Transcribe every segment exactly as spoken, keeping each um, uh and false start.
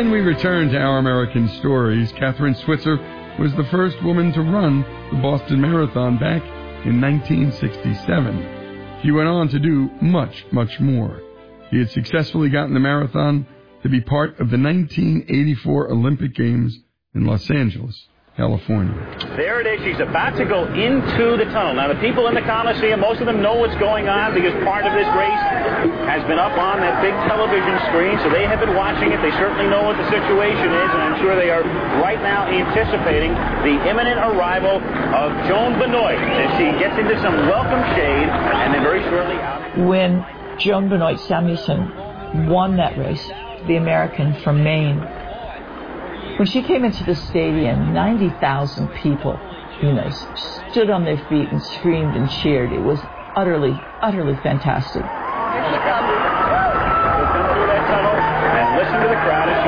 And we return to Our American Stories. Kathrine Switzer was the first woman to run the Boston Marathon back in nineteen sixty-seven. She went on to do much, much more. She had successfully gotten the marathon to be part of the nineteen eighty-four Olympic Games in Los Angeles, California. There it is. She's about to go into the tunnel. Now, the people in the Coliseum, most of them know what's going on because part of this race has been up on that big television screen, so they have been watching it. They certainly know what the situation is, and I'm sure they are right now anticipating the imminent arrival of Joan Benoit as she gets into some welcome shade, and then very shortly out. When Joan Benoit Samuelson won that race, the American from Maine, when she came into the stadium, ninety thousand people, you know, stood on their feet and screamed and cheered. It was utterly, utterly fantastic. Here she comes. We'll come through that tunnel and listen to the crowd as she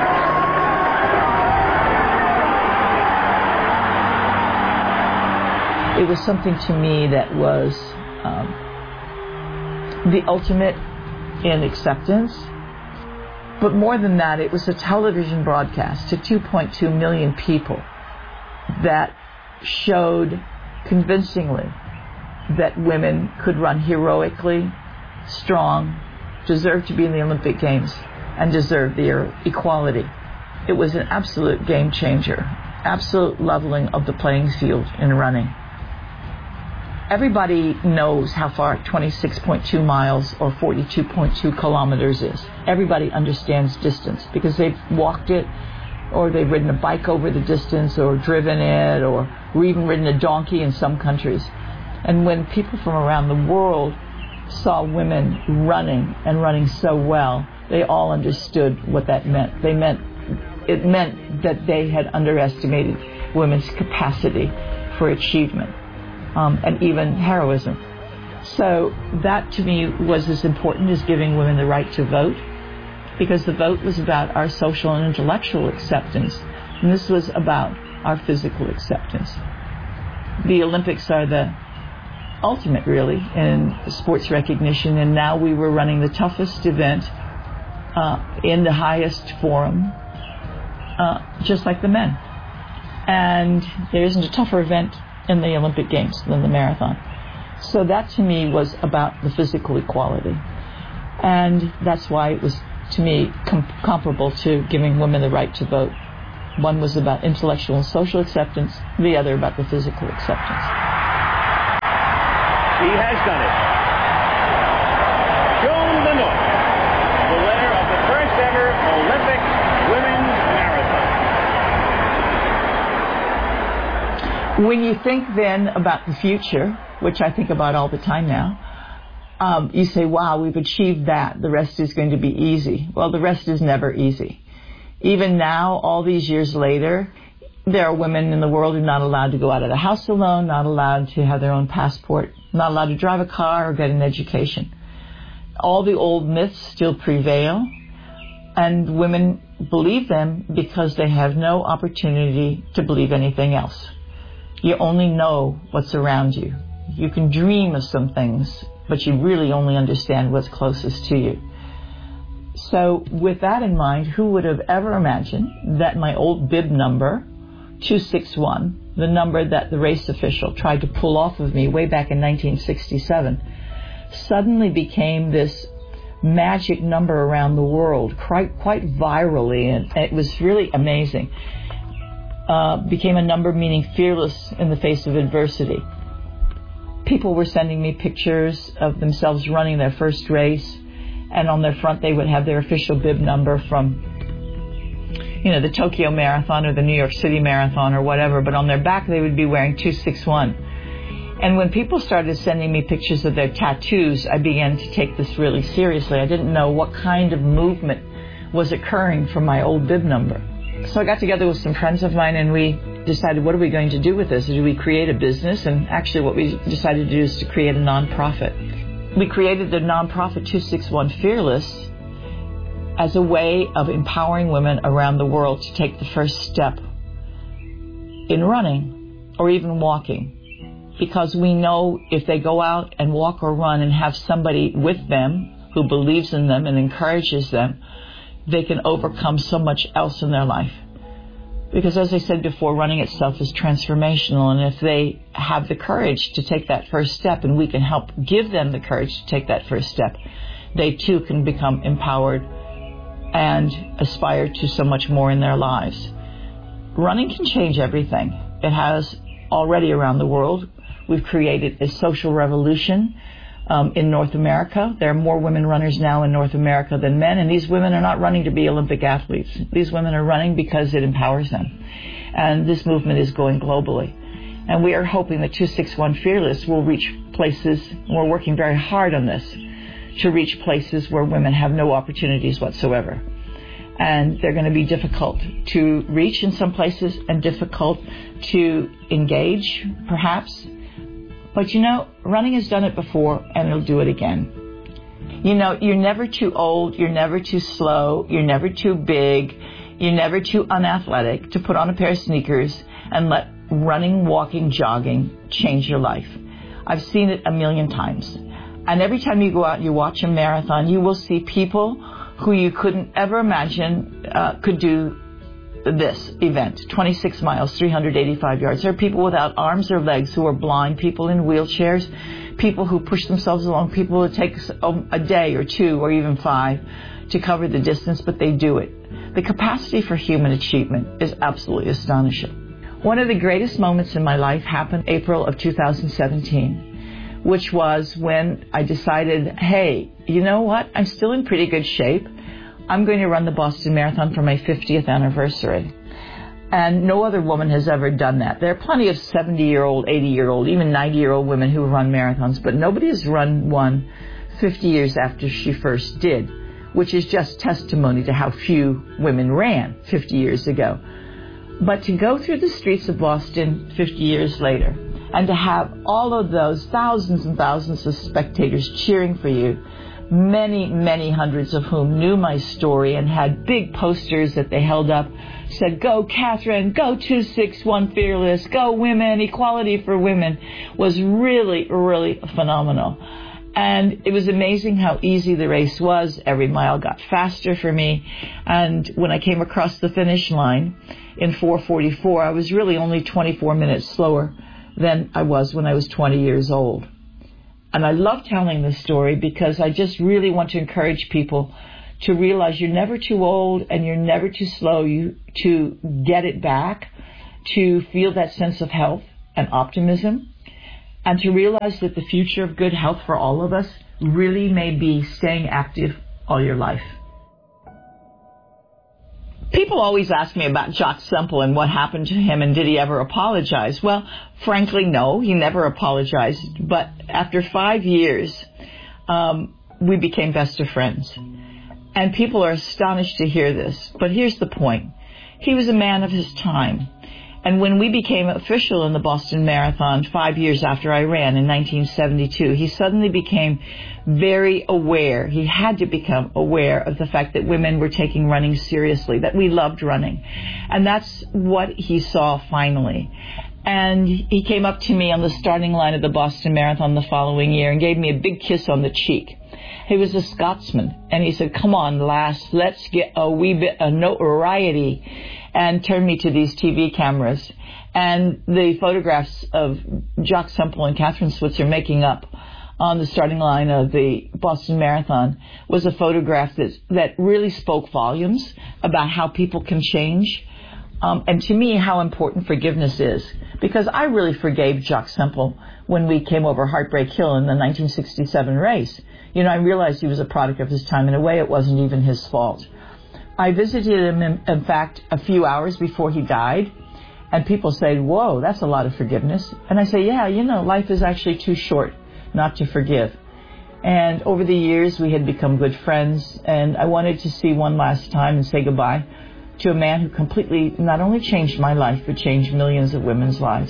emerges. It was something to me that was um, the ultimate in acceptance. But more than that, it was a television broadcast to two point two million people that showed convincingly that women could run heroically, strong, deserved to be in the Olympic Games, and deserved their equality. It was an absolute game changer, absolute leveling of the playing field in running. Everybody knows how far twenty-six point two miles or forty-two point two kilometers is. Everybody understands distance because they've walked it, or they've ridden a bike over the distance, or driven it, or even ridden a donkey in some countries. And when people from around the world saw women running and running so well, they all understood what that meant. They meant it meant that they had underestimated women's capacity for achievement. Um, and even heroism. So that to me was as important as giving women the right to vote, because the vote was about our social and intellectual acceptance, and this was about our physical acceptance. The Olympics are the ultimate, really, in sports recognition, and now we were running the toughest event uh, in the highest forum, uh, just like the men. And there isn't a tougher event in the Olympic Games than the marathon. So that to me was about the physical equality. And that's why it was, to me, com- comparable to giving women the right to vote. One was about intellectual and social acceptance, the other about the physical acceptance. She has done it. Joan Benoit, the winner of the first ever Olympic women's marathon. When you think then about the future, which I think about all the time now, um, you say, wow, we've achieved that. The rest is going to be easy. Well, the rest is never easy. Even now, all these years later, there are women in the world who are not allowed to go out of the house alone, not allowed to have their own passport, not allowed to drive a car or get an education. All the old myths still prevail, and women believe them because they have no opportunity to believe anything else. You only know what's around you. You can dream of some things, but you really only understand what's closest to you. So with that in mind, who would have ever imagined that my old bib number, two six one, the number that the race official tried to pull off of me way back in nineteen sixty-seven, suddenly became this magic number around the world, quite, quite virally, and it was really amazing. Uh, became a number meaning fearless in the face of adversity. People were sending me pictures of themselves running their first race, and on their front they would have their official bib number from, you know, the Tokyo Marathon or the New York City Marathon or whatever, but on their back they would be wearing two six one. And when people started sending me pictures of their tattoos, I began to take this really seriously. I didn't know what kind of movement was occurring from my old bib number. So I got together with some friends of mine, and we decided, what are we going to do with this? Do we create a business? And actually what we decided to do is to create a nonprofit. We created the nonprofit two six one Fearless as a way of empowering women around the world to take the first step in running or even walking. Because we know if they go out and walk or run and have somebody with them who believes in them and encourages them, they can overcome so much else in their life. Because as I said before, running itself is transformational, and if they have the courage to take that first step, and we can help give them the courage to take that first step, they too can become empowered and aspire to so much more in their lives. Running can change everything. It has already around the world. We've created a social revolution um, in North America. There are more women runners now in North America than men, and these women are not running to be Olympic athletes. These women are running because it empowers them. And this movement is going globally. And we are hoping that two sixty-one Fearless will reach places, and we're working very hard on this, to reach places where women have no opportunities whatsoever. And they're going to be difficult to reach in some places and difficult to engage, perhaps. But you know, running has done it before, and it'll do it again. You know, you're never too old, you're never too slow, you're never too big, you're never too unathletic to put on a pair of sneakers and let running, walking, jogging change your life. I've seen it a million times. And every time you go out and you watch a marathon, you will see people who you couldn't ever imagine uh, could do this event, twenty-six miles, three hundred eighty-five yards. There are people without arms or legs who are blind, people in wheelchairs, people who push themselves along, people who take a day or two or even five to cover the distance, but they do it. The capacity for human achievement is absolutely astonishing. One of the greatest moments in my life happened April of two thousand seventeen, which was when I decided, hey, you know what? I'm still in pretty good shape. I'm going to run the Boston Marathon for my fiftieth anniversary. And no other woman has ever done that. There are plenty of seventy-year-old, eighty-year-old, even ninety-year-old women who run marathons, but nobody has run one fifty years after she first did, which is just testimony to how few women ran fifty years ago. But to go through the streets of Boston fifty years later, and to have all of those thousands and thousands of spectators cheering for you, many, many hundreds of whom knew my story and had big posters that they held up, said, "Go Catherine, go two sixty-one Fearless, go women, equality for women," was really, really phenomenal. And it was amazing how easy the race was. Every mile got faster for me. And when I came across the finish line in four forty-four, I was really only twenty-four minutes slower than I was when I was twenty years old. And I love telling this story because I just really want to encourage people to realize you're never too old and you're never too slow you to get it back, to feel that sense of health and optimism, and to realize that the future of good health for all of us really may be staying active all your life. People always ask me about Jock Semple and what happened to him and did he ever apologize. Well, frankly, no, he never apologized. But after five years, um, we became best of friends. And people are astonished to hear this. But here's the point. He was a man of his time. And when we became official in the Boston Marathon five years after I ran in nineteen seventy-two, he suddenly became very aware. He had to become aware of the fact that women were taking running seriously, that we loved running. And that's what he saw finally. And he came up to me on the starting line of the Boston Marathon the following year and gave me a big kiss on the cheek. He was a Scotsman, and he said, "Come on, lass, let's get a wee bit of notoriety," and turned me to these T V cameras. And the photographs of Jock Semple and Catherine Switzer making up on the starting line of the Boston Marathon was a photograph that, that really spoke volumes about how people can change. Um, and to me, how important forgiveness is. Because I really forgave Jock Semple when we came over Heartbreak Hill in the nineteen sixty-seven race. You know, I realized he was a product of his time. In a way, it wasn't even his fault. I visited him, in, in fact, a few hours before he died. And people say, "Whoa, that's a lot of forgiveness." And I say, yeah, you know, life is actually too short not to forgive. And over the years, we had become good friends. And I wanted to see one last time and say goodbye to a man who completely not only changed my life, but changed millions of women's lives.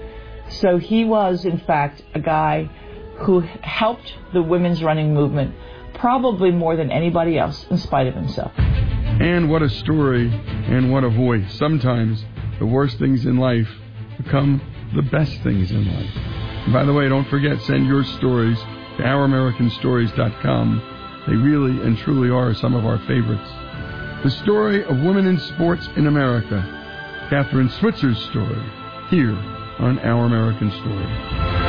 So he was, in fact, a guy who helped the women's running movement probably more than anybody else, in spite of himself. And what a story, and what a voice. Sometimes the worst things in life become the best things in life. And by the way, don't forget, send your stories to our american stories dot com. They really and truly are some of our favorites. The story of women in sports in America. Kathrine Switzer's story, here on Our American Story.